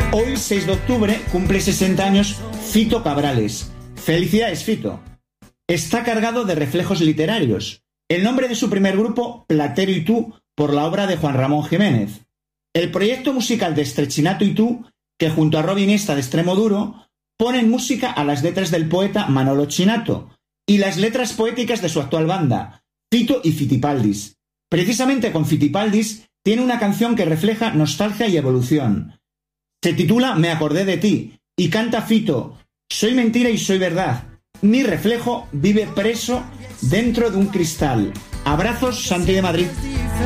Hoy, 6 de octubre, cumple 60 años Fito Cabrales. Felicidades, Fito. Está cargado de reflejos literarios. El nombre de su primer grupo, Platero y tú, por la obra de Juan Ramón Jiménez. El proyecto musical de Estrechinato y tú, que junto a Robbie Iniesta de Extremo Duro, ponen música a las letras del poeta Manolo Chinato y las letras poéticas de su actual banda, Fito y Fitipaldis. Precisamente con Fitipaldis tiene una canción que refleja nostalgia y evolución. Se titula Me acordé de ti y canta Fito: soy mentira y soy verdad. Mi reflejo vive preso dentro de un cristal. Abrazos, Santi de Madrid.